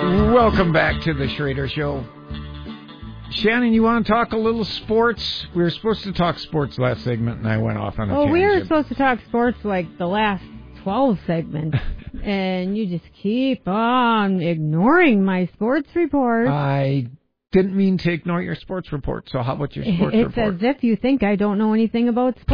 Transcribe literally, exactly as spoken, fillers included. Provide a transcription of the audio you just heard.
Welcome back to the Schrader Show. Shannon, you want to talk a little sports? We were supposed to talk sports last segment, and I went off on a oh, tangent. Oh, we were supposed to talk sports like the last twelve segments, and you just keep on ignoring my sports report. I didn't mean to ignore your sports report, so how about your sports it's report? It's as if you think I don't know anything about sports.